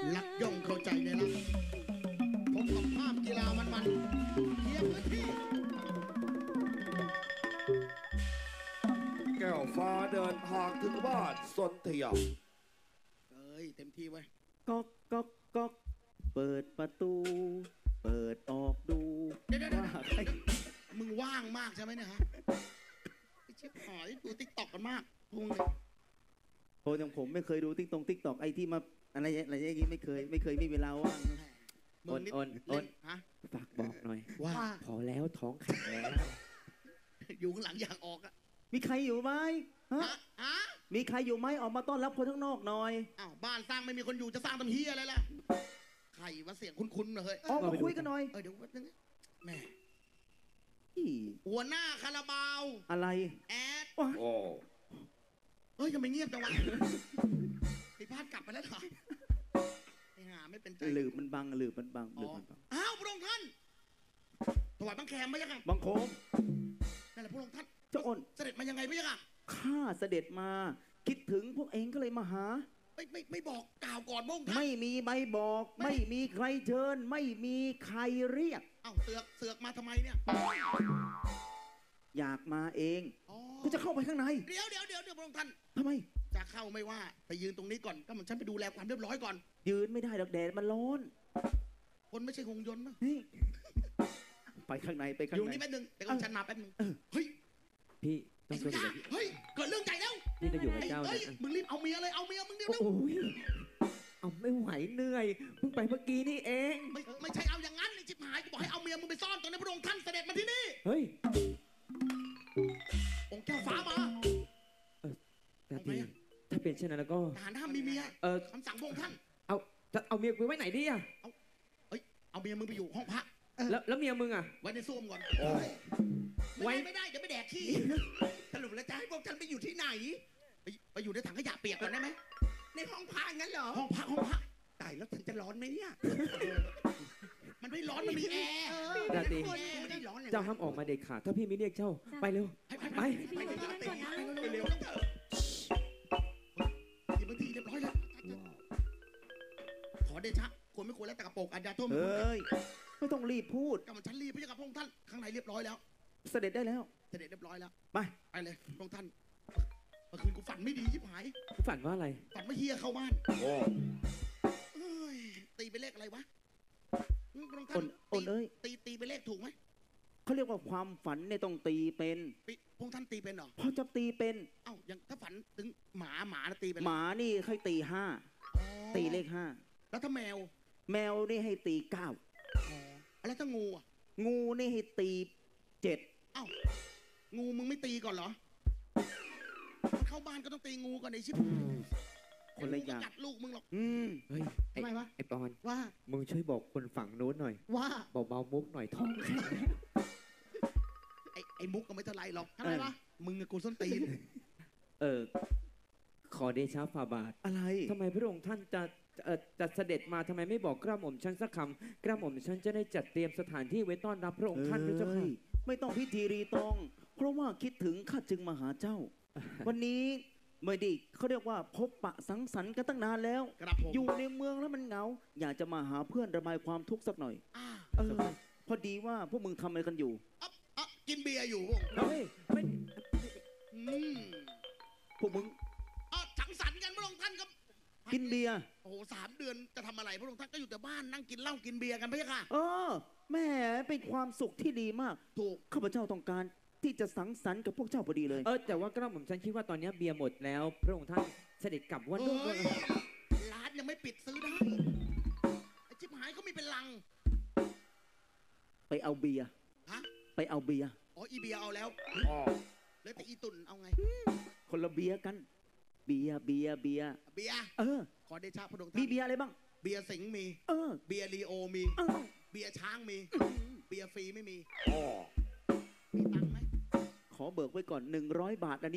รักย่อมเข้าใจในรักพบกับภาพกีฬามันๆเคลียร์พื้นที่แก้วฟ้าเดินทางถึงบ้านสนธยาเต็มที่ไว้ก๊อกก๊อกก๊อกเปิดประตูเปิดออกดูว่าใครมึงว่างมากใช่ไหมเนี่ยฮะไอ้ชิบหายดูติ๊กต็อกกันมากพุงโพอย่างผมไม่เคยดูติ๊กตอกไอ้ที่มาอะไรอย่างงี้ไม่เคยมีเวลาว่างอ้นฮะฝากบอกหน่อยว่าพอแล้วท้องแข็งแล้วอยู่ข้างหลังอยากออกอะมีใครอยู่ไหมฮะมีใครอยู่ไหมออกมาต้อนรับคนข้างนอกหน่อยอ้าวบ้านสร้างไม่มีคนอยู่จะสร้างทำเฮียอะไรล่ะใครว่าเสียงคุ้นๆเหรอเฮ้ยออกมาคุยกันหน่อยเดี๋ยวแป๊บนึงแม่หัวหน้าคาราบาวอะไรแอดโอ้ยังไม่เงียบจังวะพี่พาดกลับไปแล้วเหรอไอ้ห่าไม่เป็นใจหรือมันบังอ้าวพระองค์ท่านถวายบังแคมไหมยังไงบังโคมนั่นแหละพระองค์ท่านเจ้าอ้นเสด็จมายังไงไหมยังไงข้าเสด็จมาคิดถึงพวกเองก็เลยมาหาไม่บอกกล่าวก่อนพระองค์ท่านไม่มีใบบอกไม่มีใครเชิญไม่มีใครเรียกอ้าวเสือกมาทำไมเนี่ยอยากมาเองกูจะเข้าไปข้างในเดี๋ยวพระองค์ท่านทำไมจะเข้าไม่ว่าไปยืนตรงนี้ก่อนก็มันฉันไปดูแลความเรียบร้อยก่อนยืนไม่ได้ดอกแดดมันร้อนคนไม่ใช่หงยนต์มั้งไปข้างในอยู่นี่แป๊บนึงเดี๋ยวฉันมาแป๊บนึงเฮ้ยพี่ต้องช่วยดูเฮ้ยเกิดเรื่องใหญ่แล้วนี่จะอยู่กับเจ้ามึงรีบเอาเมียเลยเอาเมียมึงเดี๋ยวโอ้ยเอาไม่ไหวเหนื่อยเพิ่งไปเมื่อกี้นี่เองไม่ใช่เอาอย่างนั้นไอ้จิบหายกูบอกให้เอาเมียมึงไปซ่อนตอนนี้พระองค์ท่านเสด็จมาที่นี่เฮ้ยองค์แก้วฟ้ามาแต่ถ้าเป็นเช่นนั้นแล้วก็ทหารห้ามมีเมียคำสั่งพระองค์ท่านจะเอาเมียไปไว้ไหนดีอะเอาเมียมึงไปอยู่ห้องพระแล้วเมียมึงอะไว้ในส้วมก่อนไม่ได้เดี๋ยวไปแดกขี้สรุปแล้วจะให้พวกท่านไปอยู่ที่ไหนไปอยู่ในถังขยะเปียกก่อนได้ไหมในห้องพระงั้นเหรอห้องพระตายแล้วท่านจะร้อนไหมเนี่ยมันไม่ร้อนมันมีแอร์ราตรีเจ้าห้ามออกมาเด็ดขาดถ้าพี่ไม่เรียกเจ้าไปเร็วไปเร็วเถอะบางทีเรียบร้อยแล้วขอเดชะควรไม่ควรแล้วแต่กระโปรงอาญาโทษไม่ต้องรีบพูดก็มันฉันรีบพี่กับพระองค์ท่านข้างในเรียบร้อยแล้วเสด็จได้แล้วเสด็จเรียบร้อยแล้วไปเลยพระองค์ท่านเมื่อคืนกูฝันไม่ดีชิบหายฝันว่าอะไรฝันว่าเฮียเข้าบ้านตีไปเลขอะไรวะพระองค์ท่านตีไปเลขถูกไหมเขาเรียกว่าความฝันเนี่ยต้องตีเป็นพระองค์ท่านตีเป็นเหรอพอจะตีเป็นอย่างถ้าฝันถึงหมาตีเป็นหมานี่ให้ตี5ตีเลข5 แล้วถ้าแมวนี่ให้ตี9 แล้วถ้างูงูนี่ให้ตี7 งูมึงไม่ตีก่อนเหรอเข้าบ้านก็ต้องตีงูก่อนในชิบคนละอย่างกัดลูกมึงหรอกเฮ้ยทำไมวะไอ้ปอนว่ามึงช่วยบอกคนฝั่งโน้นหน่อยว่าเบาๆมุกหน่อยท้องแข็งไอ้มุกก็ไม่เท่าไรหรอกทำไมวะมึงกับกูส้นตีนขอเดชะฝ่าบาทอะไรทำไมพระองค์ท่านจะเสด็จมาทำไมไม่บอกกระหม่อมฉันสักคำกระหม่อมฉันจะได้จัดเตรียมสถานที่ไว้ต้อนรับพระองค์ท่านด้วยเจ้าค่ะไม่ต้องพิธีรีตองเพราะว่าคิดถึงข้าจึงมาหาเจ้าวันนี้ไม่ดีเขาเรียกว่าพบปะสังสรรค์กันตั้งนานแล้วอยู่ในเมืองแล้วมันเหงาอยากจะมาหาเพื่อนระบายความทุกข์สักหน่อยพอดีว่าพวกมึงทำอะไรกันอยู่กินเบียร์อยู่เฮ้ยพวกมึงสังสรรค์กันพระองค์ท่านครับกินเบียร์โอ้3 เดือนจะทำอะไรพระองค์ท่านก็อยู่แต่บ้านนั่งกินเหล้ากินเบียร์กันพี่ค่ะแม่เป็นความสุขที่ดีมากถูกข้าพเจ้าต้องการที่จะสังสรรค์กับพวกเจ้าพอดีเลยแต่ว่ากระหม่อมฉันคิดว่าตอนนี้เบียร์หมดแล้วพระองค์ท่านเสด็จกลับวันด้วยร้านยังไม่ปิดซื้อได้ไอ้ชิบหายเขามีเป็นลังไปเอาเบียร์ไปเอาเบียร์อีเบียร์เอาแล้วแล้วแต่อีตุ่นเอาไงคนละเบียร์กันเบียร์ขอเดชะพระองค์ท่านมีเบียร์อะไรบ้างเบียร์สิงห์มีเบียร์ลีโอมีเบียร์ช้างมีเบียร์ฟรีไม่มีมีตังค์ไหมขอเบิกไว้ก่อน100 บาทอันนี้